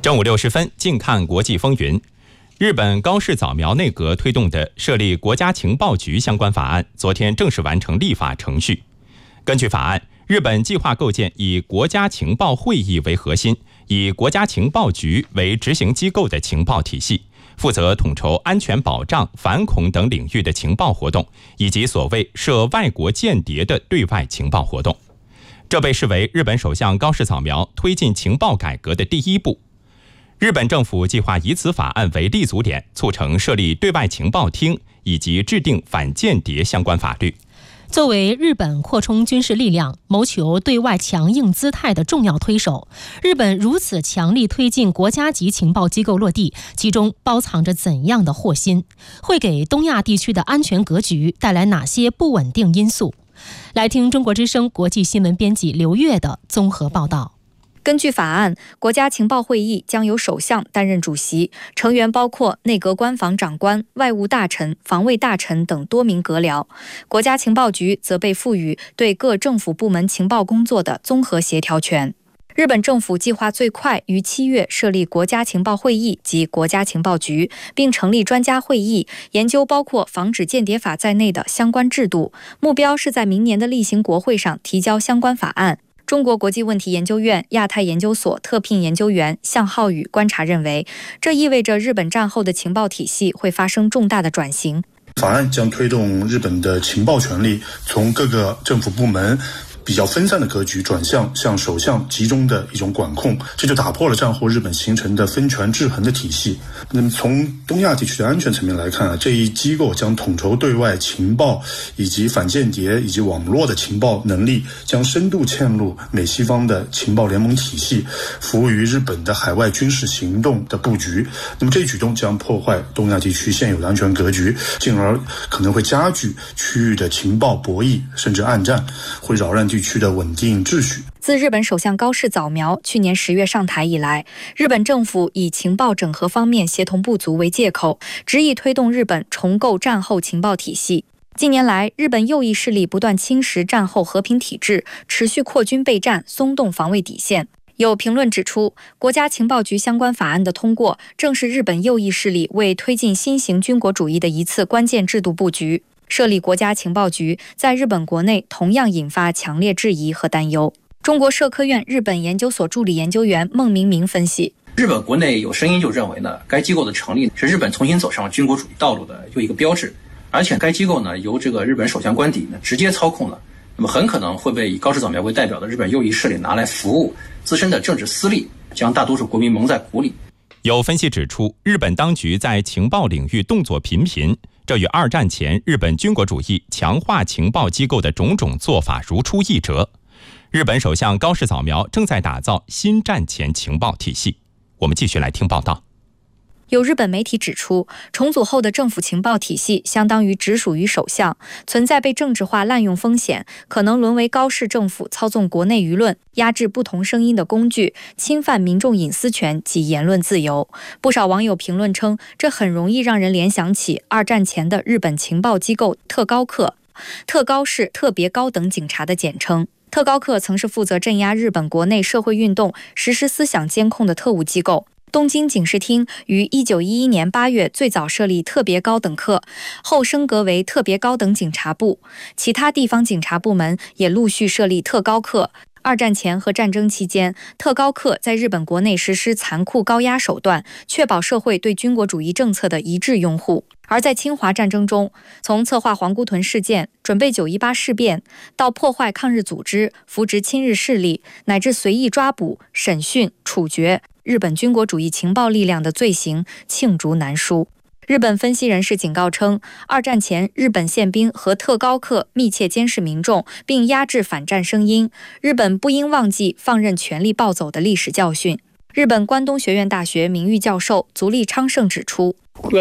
正午60分，近看国际风云。日本高市早苗内阁推动的设立国家情报局相关法案，昨天正式完成立法程序。根据法案，日本计划构建以国家情报会议为核心，以国家情报局为执行机构的情报体系，负责统筹安全保障、反恐等领域的情报活动，以及所谓涉外国间谍的对外情报活动。这被视为日本首相高市早苗推进情报改革的第一步。日本政府计划以此法案为立足点，促成设立对外情报厅以及制定反间谍相关法律。 作为日本扩充军事力量、谋求对外强硬姿态的重要推手，日本如此强力推进国家级情报机构落地，其中包藏着怎样的祸心？会给东亚地区的安全格局带来哪些不稳定因素？来听中国之声国际新闻编辑刘越的综合报道。 根据法案，国家情报会议将由首相担任主席，成员包括内阁官房长官、外务大臣、防卫大臣等多名阁僚。国家情报局则被赋予对各政府部门情报工作的综合协调权。日本政府计划最快于7月设立国家情报会议及国家情报局，并成立专家会议，研究包括防止间谍法在内的相关制度，目标是在明年的例行国会上提交相关法案。中国国际问题研究院亚太研究所特聘研究员向浩宇观察认为，这意味着日本战后的情报体系会发生重大的转型。 法案将推动日本的情报权力从各个政府部门比较分散的格局转向首相集中的一种管控，这就打破了战后日本形成的分权制衡的体系。那么从东亚地区的安全层面来看，这一机构将统筹对外情报以及反间谍以及网络的情报能力，将深度嵌入美西方的情报联盟体系，服务于日本的海外军事行动的布局。那么这一举动将破坏东亚地区现有的安全格局，进而可能会加剧区域的情报博弈甚至暗战，会扰乱地区的稳定秩序。 自日本首相高市早苗去年10月上台以来，日本政府以情报整合方面协同不足为借口，执意推动日本重构战后情报体系。近年来，日本右翼势力不断侵蚀战后和平体制，持续扩军备战，松动防卫底线。有评论指出，国家情报局相关法案的通过，正是日本右翼势力为推进新型军国主义的一次关键制度布局。设立国家情报局在日本国内同样引发强烈质疑和担忧。中国社科院日本研究所助理研究员孟明明分析， 日本国内有声音就认为呢，该机构的成立是日本重新走上军国主义道路的又一个标志，而且该机构呢由这个日本首相官邸呢直接操控了，那么很可能会被以高市早苗为代表的日本右翼势力拿来服务自身的政治私利，将大多数国民蒙在鼓里。 有分析指出，日本当局在情报领域动作频频，这与二战前日本军国主义强化情报机构的种种做法如出一辙。日本首相高市早苗正在打造新战前情报体系。我们继续来听报道。 有日本媒体指出，重组后的政府情报体系相当于直属于首相，存在被政治化滥用风险，可能沦为高市政府操纵国内舆论、压制不同声音的工具，侵犯民众隐私权及言论自由。不少网友评论称，这很容易让人联想起二战前的日本情报机构特高课。特高是特别高等警察的简称。特高课曾是负责镇压日本国内社会运动、实施思想监控的特务机构。东京警视厅于1911年8月最早设立特别高等课，后升格为特别高等警察部，其他地方警察部门也陆续设立特高课。二战前和战争期间，特高课在日本国内实施残酷高压手段，确保社会对军国主义政策的一致拥护。而在侵华战争中，从策划皇姑屯事件、准备9·18事变，到破坏抗日组织、扶植亲日势力，乃至随意抓捕、审讯、处决日本军国主义情报力量的罪行罄竹难书。日本分析人士警告称，二战前日本宪兵和特高课密切监视民众，并压制反战声音。日本不应忘记放任权力暴走的历史教训。日本关东学院大学名誉教授足利昌盛指出，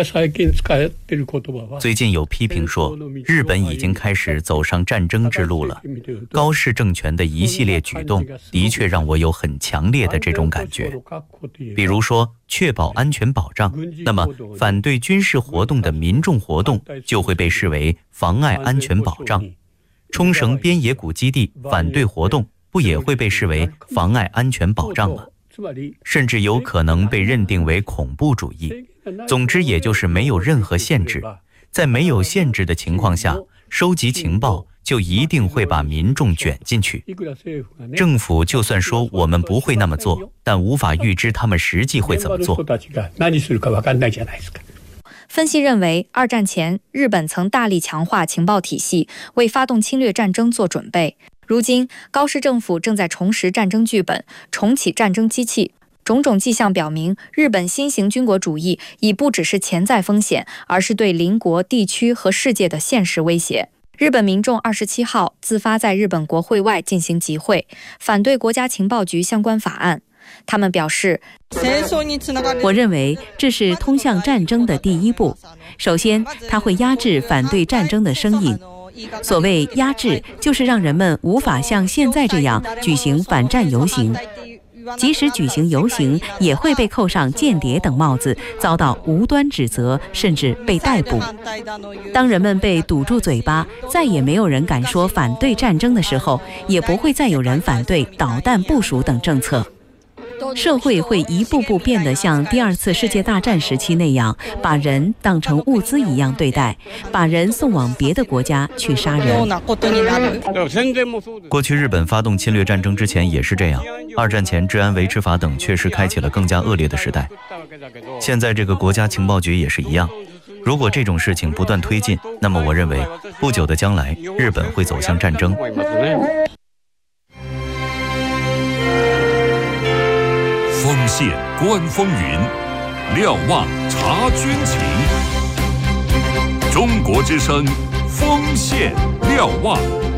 最近有批评说，日本已经开始走上战争之路了。高市政权的一系列举动的确让我有很强烈的这种感觉。比如说，确保安全保障，那么反对军事活动的民众活动就会被视为妨碍安全保障。冲绳边野古基地反对活动不也会被视为妨碍安全保障吗？ 甚至有可能被认定为恐怖主义。总之，也就是没有任何限制。在没有限制的情况下，收集情报就一定会把民众卷进去。政府就算说我们不会那么做，但无法预知他们实际会怎么做。 分析认为，二战前日本曾大力强化情报体系，为发动侵略战争做准备。如今，高市政府正在重拾战争剧本，重启战争机器。种种迹象表明，日本新型军国主义已不只是潜在风险，而是对邻国、地区和世界的现实威胁。日本民众27号自发在日本国会外进行集会，反对国家情报局相关法案。他们表示， 我认为这是通向战争的第一步。首先，它会压制反对战争的声音。所谓压制，就是让人们无法像现在这样举行反战游行。即使举行游行，也会被扣上间谍等帽子，遭到无端指责，甚至被逮捕。当人们被堵住嘴巴，再也没有人敢说反对战争的时候，也不会再有人反对导弹部署等政策。社会会一步步变得像第2次世界大战时期那样，把人当成物资一样对待，把人送往别的国家去杀人。 过去日本发动侵略战争之前也是这样，二战前治安维持法等确实开启了更加恶劣的时代。现在这个国家情报局也是一样，如果这种事情不断推进，那么我认为不久的将来日本会走向战争。 锋线观风云，瞭望察军情。中国之声，锋线瞭望。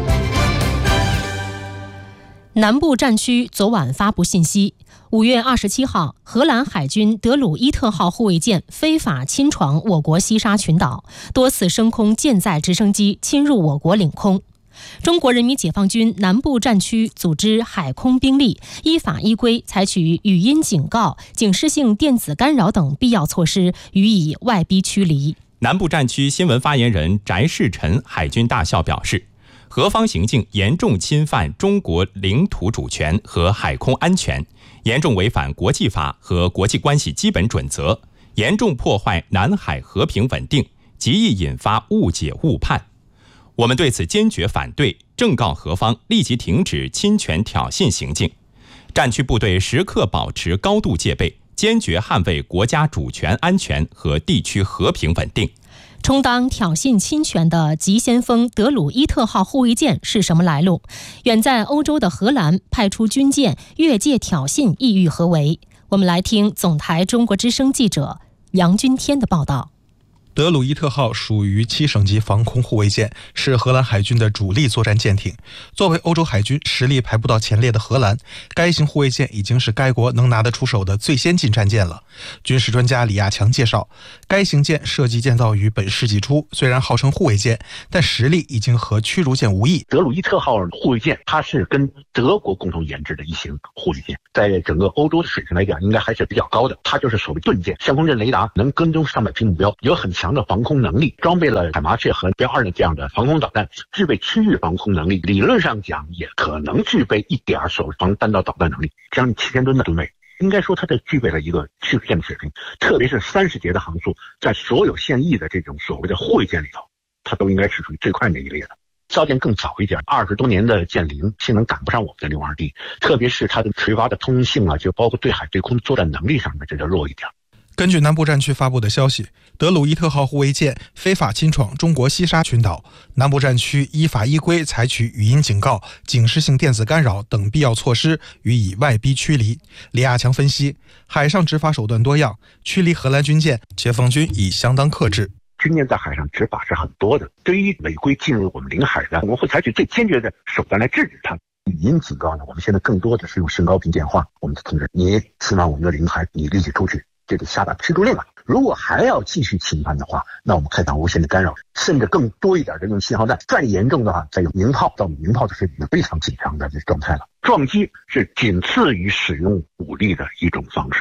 南部战区昨晚发布信息，5月27号，荷兰海军德鲁伊特号护卫舰非法侵闯我国西沙群岛，多次升空舰载直升机侵入我国领空。中国人民解放军南部战区组织海空兵力，依法依规采取语音警告、警示性电子干扰等必要措施，予以外逼驱离。 南部战区新闻发言人翟世臣海军大校表示，何方行径严重侵犯中国领土主权和海空安全，严重违反国际法和国际关系基本准则，严重破坏南海和平稳定，极易引发误解误判。我们对此坚决反对，正告何方立即停止侵权挑衅行径。战区部队时刻保持高度戒备，坚决捍卫国家主权安全和地区和平稳定。 充当挑衅侵权的急先锋德鲁伊特号护卫舰是什么来路？远在欧洲的荷兰派出军舰越界挑衅，意欲何为？我们来听总台中国之声记者杨君天的报道。 德鲁伊特号属于7省级防空护卫舰，是荷兰海军的主力作战舰艇。作为欧洲海军实力排不到前列的荷兰，该型护卫舰已经是该国能拿得出手的最先进战舰了。军事专家李亚强介绍，该型舰设计建造于本世纪初，虽然号称护卫舰，但实力已经和驱逐舰无异。 德鲁伊特号护卫舰，它是跟德国共同研制的一型护卫舰，在整个欧洲的水平来讲，应该还是比较高的。它就是所谓盾舰，相控阵雷达能跟踪上百批目标，有很强的防空能力，装备了海麻雀和标2的这样的防空导弹，具备区域防空能力，理论上讲也可能具备一点手防弹道导弹能力，将近7000吨的吨位。应该说它这具备了一个驱逐舰的水平，特别是30节的航速，在所有现役的这种所谓的护卫舰里头，它都应该是属于最快那一列的。造舰更早一点，20多年的舰龄性能赶不上我们的62D，特别是它的垂发的通性啊，就包括对海对空作战能力上面这就弱一点。 根据南部战区发布的消息，德鲁伊特号护卫舰非法侵闯中国西沙群岛，南部战区依法依规采取语音警告、警示性电子干扰等必要措施，予以外逼驱离。李亚强分析，海上执法手段多样，驱离荷兰军舰，解放军已相当克制。 军舰在海上执法是很多的，对于违规进入我们领海的，我们会采取最坚决的手段来制止它。语音警告呢，我们现在更多的是用声高频电话，我们的同志，你侵犯我们的领海，你立即出去，这就下达驱逐令了。如果还要继续侵犯的话，那我们开展无限的干扰，甚至更多一点的用信号弹，再严重的话再用鸣炮，到鸣炮的水平非常紧张的这状态了。撞击是仅次于使用武力的一种方式。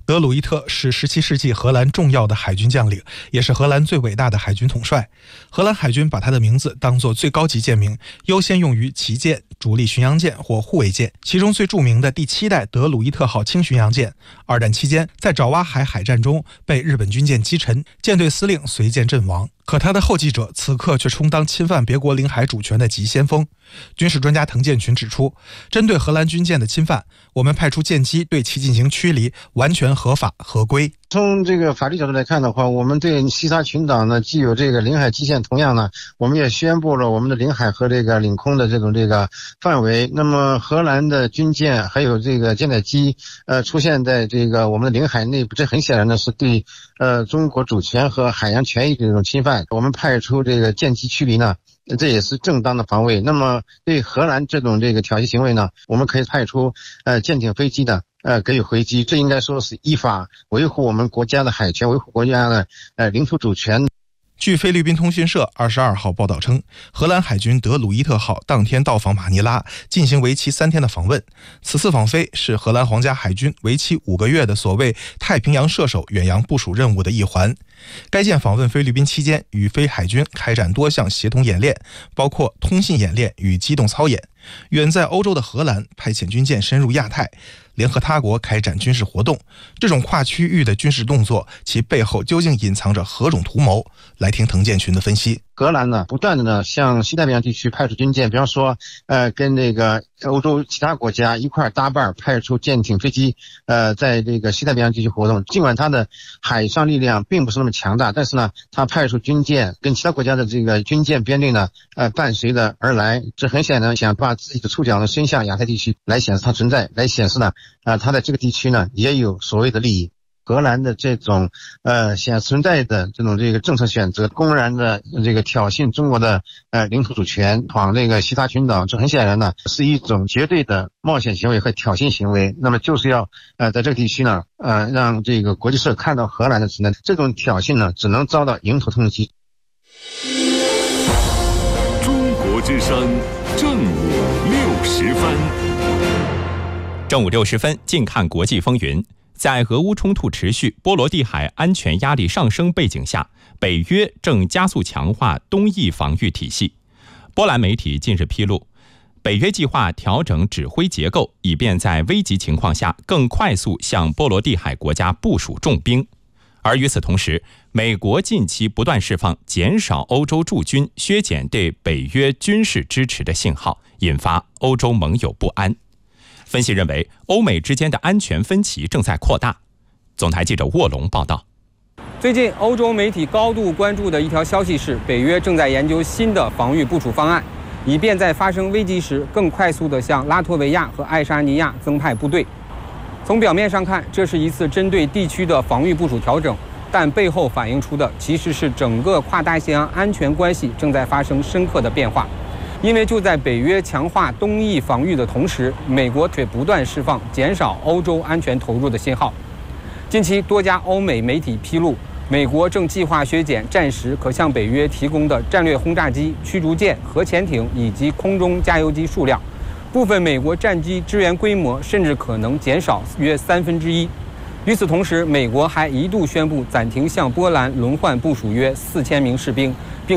德鲁伊特是17世纪荷兰重要的海军将领，也是荷兰最伟大的海军统帅。荷兰海军把他的名字当作最高级舰名，优先用于旗舰、主力巡洋舰或护卫舰。其中最著名的第7代德鲁伊特号轻巡洋舰，二战期间在爪哇海海战中被日本军舰击沉，舰队司令随舰阵亡。可他的后继者此刻却充当侵犯别国领海主权的急先锋。军事专家滕建群指出，针对荷兰军舰的侵犯，我们派出舰机对其进行驱离，完全合法合规。 从这个法律角度来看的话，我们对西沙群岛呢既有这个领海基线，同样呢我们也宣布了我们的领海和这个领空的这个范围。那么荷兰的军舰还有这个舰载机出现在这个我们的领海内部，这很显然呢是对中国主权和海洋权益的这种侵犯。我们派出这个舰机驱离呢，这也是正当的防卫。那么对荷兰这种挑衅行为呢，我们可以派出舰艇飞机的给予回击，这应该说是依法维护我们国家的海权，维护国家的领土主权。 据菲律宾通讯社22号报道称，荷兰海军德鲁伊特号当天到访马尼拉，进行为期3天的访问。此次访飞是荷兰皇家海军为期5个月的所谓太平洋射手远洋部署任务的一环。该舰访问菲律宾期间，与菲海军开展多项协同演练，包括通信演练与机动操演。远在欧洲的荷兰派遣军舰深入亚太，联合他国开展军事活动。这种跨区域的军事动作，其背后究竟隐藏着何种图谋？来听滕建群的分析。 荷兰呢，不断的呢向西太平洋地区派出军舰，比方说，跟这个欧洲其他国家一块搭伴派出舰艇、飞机，在这个西太平洋地区活动。尽管它的海上力量并不是那么强大，但是呢，它派出军舰跟其他国家的这个军舰编队呢，伴随着而来。这很显然想把自己的触角呢伸向亚太地区，来显示它存在，来显示呢，它在这个地区呢也有所谓的利益。荷兰的这种显存在的这种政策选择，公然的挑衅中国的领土主权，闯这个西沙群岛，这很显然呢是一种绝对的冒险行为和挑衅行为。那么就是要在这个地区呢让这个国际社看到荷兰的存在，这种挑衅呢只能遭到迎头痛击。 中国之声正午60分， 正午60分，近看国际风云。在俄乌冲突持续、波罗的海安全压力上升背景下，北约正加速强化东翼防御体系。波兰媒体近日披露，北约计划调整指挥结构，以便在危急情况下更快速向波罗的海国家部署重兵。而与此同时，美国近期不断释放减少欧洲驻军、削减对北约军事支持的信号，引发欧洲盟友不安。分析认为，欧美之间的安全分歧正在扩大。总台记者卧龙报道。 最近，欧洲媒体高度关注的一条消息是，北约正在研究新的防御部署方案，以便在发生危机时更快速地向拉脱维亚和爱沙尼亚增派部队。从表面上看，这是一次针对地区的防御部署调整，但背后反映出的其实是整个跨大西洋安全关系正在发生深刻的变化。因为就在北约强化东翼防御的同时，美国却不断释放减少欧洲安全投入的信号。近期多家欧美媒体披露，美国正计划削减战时可向北约提供的战略轰炸机、驱逐舰、核潜艇以及空中加油机数量，部分美国战机支援规模甚至可能减少约1/3。与此同时，美国还一度宣布暂停向波兰轮换部署约4000名士兵，并